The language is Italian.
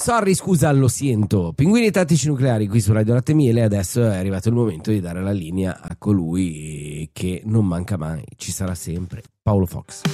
sorry, scusa, lo sento. Pinguini tattici nucleari qui su Radio Latte e Miele. Adesso è arrivato il momento di dare la linea a colui che non manca mai, ci sarà sempre, Paolo Fox.